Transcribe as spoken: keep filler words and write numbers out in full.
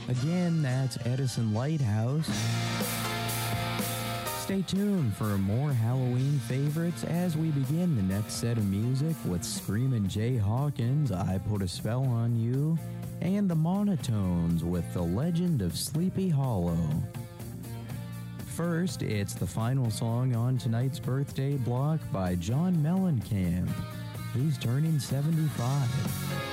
Again, that's Edison Lighthouse. Stay tuned for more Halloween favorites as we begin the next set of music with Screamin' Jay Hawkins, I Put a Spell on You, and the Monotones with The Legend of Sleepy Hollow. First, it's the final song on tonight's birthday block by John Mellencamp. He's turning seventy-five.